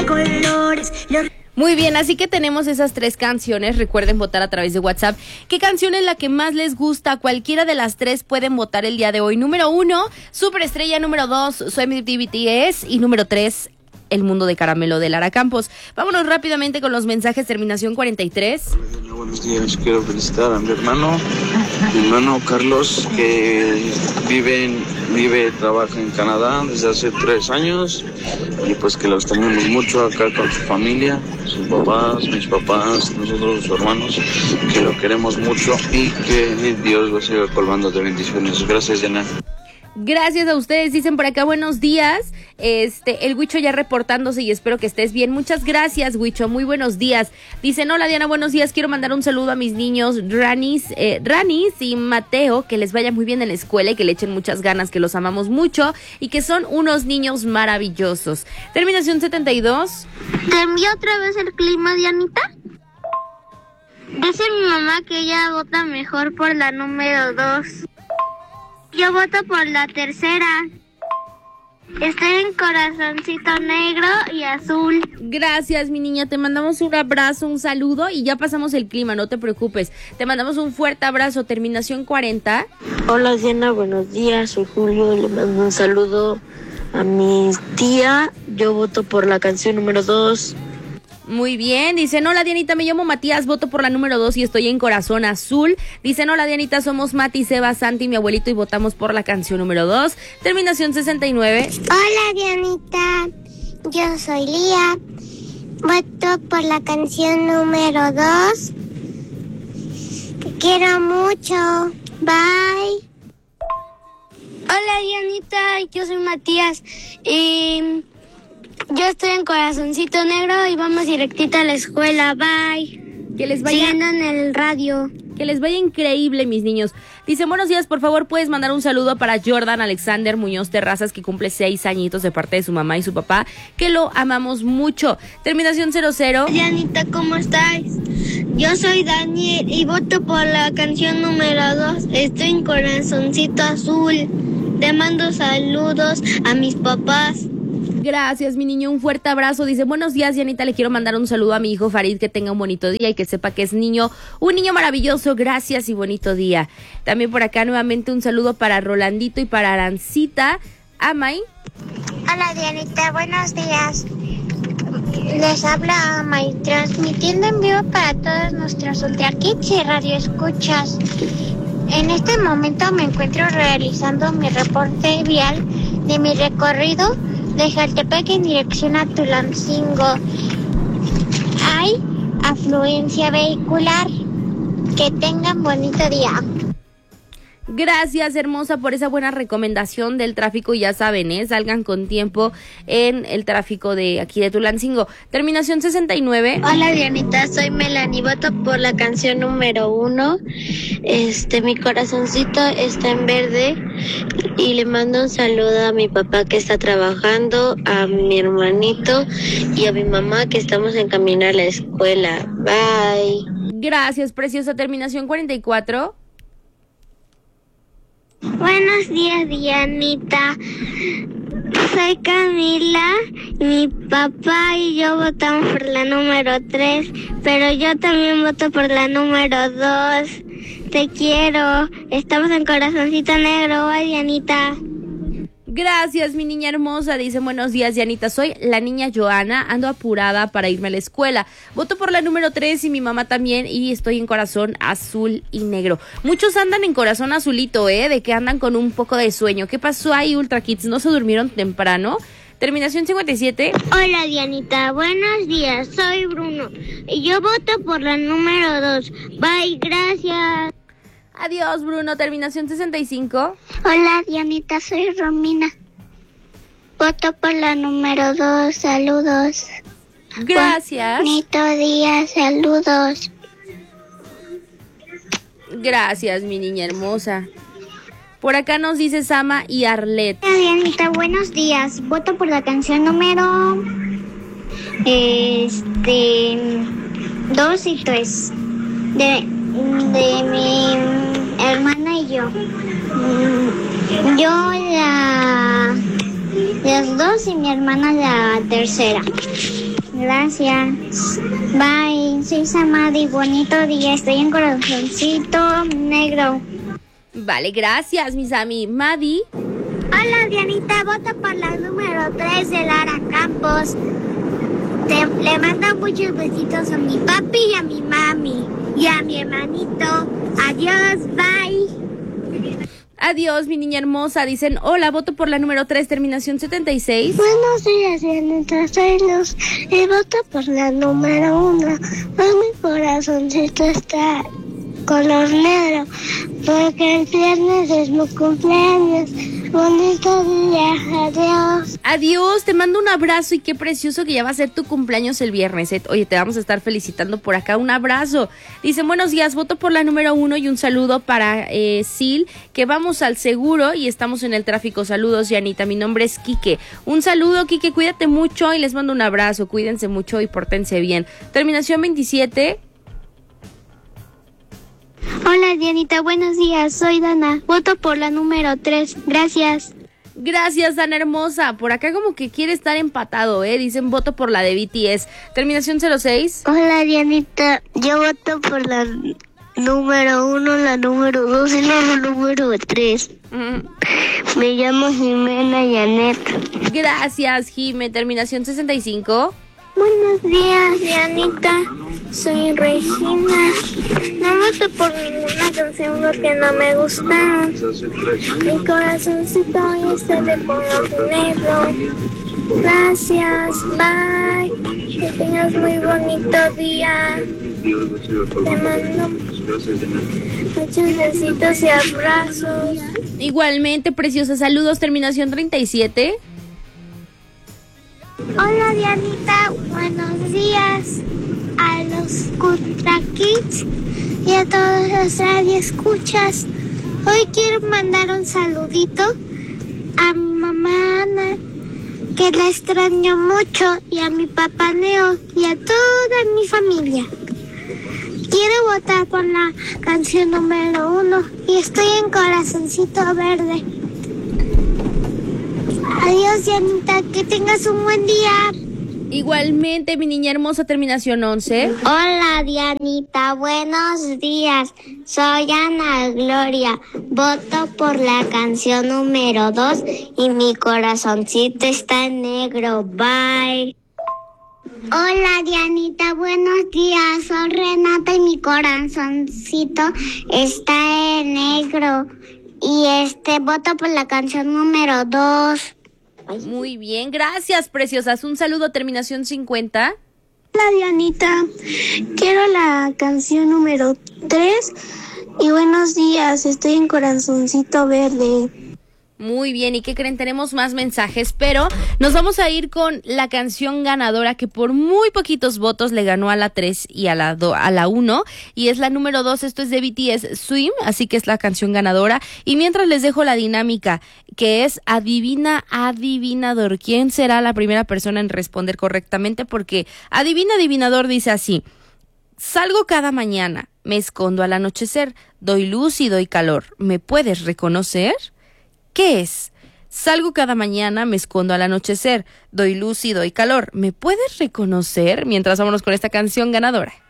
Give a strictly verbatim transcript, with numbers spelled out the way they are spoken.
colores. Muy bien, así que tenemos esas tres canciones. Recuerden votar a través de WhatsApp. ¿Qué canción es la que más les gusta? Cualquiera de las tres pueden votar el día de hoy. Número uno, Superestrella. Número dos, Soy B T S. Y número tres, El Mundo de Caramelo de Lara Campos. Vámonos rápidamente con los mensajes. Terminación cuarenta y tres. Hola, buenos días. Quiero felicitar a mi hermano, mi hermano Carlos, que vive, en, vive, trabaja en Canadá desde hace tres años y pues que lo extrañamos mucho acá con su familia, sus papás, mis papás, nosotros, sus hermanos, que lo queremos mucho y que Dios lo siga colmando de bendiciones. Gracias, Diana. Gracias a ustedes, dicen por acá buenos días, este, el Huicho ya reportándose y espero que estés bien. Muchas gracias, Huicho, muy buenos días. Dicen, hola Diana, buenos días, quiero mandar un saludo a mis niños Ranis, eh, Ranis y Mateo, que les vaya muy bien en la escuela y que le echen muchas ganas, que los amamos mucho y que son unos niños maravillosos. Terminación setenta y dos. ¿Te envió otra vez el clima, Dianita? Dice mi mamá que ella vota mejor por la número dos. Yo voto por la tercera. Estoy en corazoncito negro y azul. Gracias, mi niña. Te mandamos un abrazo, un saludo y ya pasamos el clima, no te preocupes. Te mandamos un fuerte abrazo. Terminación cuarenta. Hola, Diana, buenos días. Soy Julio. Le mando un saludo a mi tía. Yo voto por la canción número dos. Muy bien, dicen, hola Dianita, me llamo Matías, voto por la número dos y estoy en corazón azul. Dicen, hola Dianita, somos Mati, Seba, Santi y mi abuelito y votamos por la canción número dos. Terminación sesenta y nueve. Hola Dianita, yo soy Lía, voto por la canción número dos. Te quiero mucho, bye. Hola Dianita, yo soy Matías y... yo estoy en corazoncito negro y vamos directito a la escuela. Bye. Que les vaya... Siguiendo en el radio. Que les vaya increíble, mis niños. Dice, buenos días, por favor, puedes mandar un saludo para Jordan Alexander Muñoz Terrazas, que cumple seis añitos de parte de su mamá y su papá, que lo amamos mucho. Terminación cero cero. Dianita, ¿cómo estás? Yo soy Daniel y voto por la canción número dos. Estoy en corazoncito azul. Te mando saludos a mis papás. Gracias, mi niño, un fuerte abrazo. Dice, buenos días, Dianita, le quiero mandar un saludo a mi hijo Farid, que tenga un bonito día y que sepa que es niño, un niño maravilloso. Gracias y bonito día. También por acá nuevamente un saludo para Rolandito y para Arancita. Amay. Hola Dianita, buenos días. Les habla Amay, transmitiendo en vivo para todos nuestros Ultra Kids y Radio Escuchas. En este momento me encuentro realizando mi reporte vial de mi recorrido de Jaltepec en dirección a Tulancingo. Hay afluencia vehicular. Que tengan bonito día. Gracias, hermosa, por esa buena recomendación del tráfico. Ya saben, ¿eh? Salgan con tiempo en el tráfico de aquí de Tulancingo. Terminación sesenta y nueve. Hola Dianita, soy Melanie, voto por la canción número uno. Este, mi corazoncito está en verde y le mando un saludo a mi papá que está trabajando, a mi hermanito y a mi mamá que estamos en camino a la escuela. Bye. Gracias, preciosa. Terminación cuarenta y cuatro. Buenos días, Dianita. Soy Camila, mi papá y yo votamos por la número tres, pero yo también voto por la número dos. Te quiero. Estamos en corazoncito negro. Bye, Dianita. Gracias, mi niña hermosa. Dice, buenos días, Dianita. Soy la niña Joana. Ando apurada para irme a la escuela. Voto por la número tres y mi mamá también. Y estoy en corazón azul y negro. Muchos andan en corazón azulito, ¿eh? De que andan con un poco de sueño. ¿Qué pasó ahí, Ultra Kids? ¿No se durmieron temprano? Terminación cincuenta y siete. Hola, Dianita. Buenos días. Soy Bruno. Y yo voto por la número dos. Bye, gracias. Adiós, Bruno. Terminación sesenta y cinco. Hola, Dianita, soy Romina. Voto por la número dos. Saludos. Gracias. Bonito día. Saludos. Gracias, mi niña hermosa. Por acá nos dice Sama y Arlet. Hola, Dianita, buenos días. Voto por la canción número... Este... Dos y tres. De... de mi hermana y yo. Yo la... las dos y mi hermana la tercera. gracias. Bye. Soy Samadi. Bonito día. Estoy en corazoncito negro. Vale, gracias, mis Ami. Madi. Hola, Dianita. Voto por la número tres de Lara Campos. Te, le mando muchos besitos a mi papi y a mi mami. Y a mi hermanito. Adiós. Bye. Adiós, mi niña hermosa. Dicen, hola, voto por la número tres, terminación setenta y seis. Buenos días, Dianita. Soy Luz y voto por la número uno. Pues mi corazoncito está color negro, porque el viernes es mi cumpleaños. Bonito día, adiós. Adiós, te mando un abrazo y qué precioso que ya va a ser tu cumpleaños el viernes, ¿eh? Oye, te vamos a estar felicitando por acá, un abrazo. Dicen, buenos días, voto por la número uno y un saludo para eh, Sil, que vamos al seguro y estamos en el tráfico. Saludos, Yanita, mi nombre es Quique. Un saludo, Quique, cuídate mucho y les mando un abrazo, cuídense mucho y pórtense bien. Terminación veintisiete. Hola, Dianita, buenos días, soy Dana, voto por la número tres, gracias. Gracias, Dana hermosa. Por acá como que quiere estar empatado, ¿eh? Dicen voto por la de B T S. Terminación cero seis. Hola, Dianita, yo voto por la número uno, la número dos y la número tres. Mm. Me llamo Jimena Yanet. Gracias, Jime. Terminación sesenta y cinco. Buenos días, Dianita. Soy Regina. No voto por ninguna canción porque no me gustaron. Mi corazoncito hoy está de color negro. Gracias, bye. Que tengas muy bonito día. Te mando muchos besitos y abrazos. Igualmente, preciosa. Saludos, terminación treinta y siete. Hola, Dianita, buenos días a los Cultra Kids y a todos los radioescuchas. Hoy quiero mandar un saludito a mi mamá Ana, que la extraño mucho, y a mi papá Neo y a toda mi familia. Quiero votar por la canción número uno y estoy en corazoncito verde. Adiós, Dianita, que tengas un buen día. Igualmente, mi niña hermosa, terminación once. Hola, Dianita, buenos días. Soy Ana Gloria. Voto por la canción número dos y mi corazoncito está en negro. Bye. Hola, Dianita, buenos días. Soy Renata y mi corazoncito está en negro. Y este, voto por la canción número dos. Muy bien, gracias, preciosas. Un saludo, terminación cincuenta. Hola, Dianita. Quiero la canción número tres. Y buenos días, estoy en corazoncito verde. Muy bien, ¿y qué creen? Tenemos más mensajes, pero nos vamos a ir con la canción ganadora que por muy poquitos votos le ganó a la tres y a la do, a la uno, y es la número dos. Esto es de B T S, Swim, así que es la canción ganadora. Y mientras les dejo la dinámica, que es adivina, adivinador. ¿Quién será la primera persona en responder correctamente? Porque adivina, adivinador dice así: salgo cada mañana, me escondo al anochecer, doy luz y doy calor. ¿Me puedes reconocer? ¿Qué es? Salgo cada mañana, me escondo al anochecer, doy luz y doy calor. ¿Me puedes reconocer? Mientras vámonos con esta canción ganadora.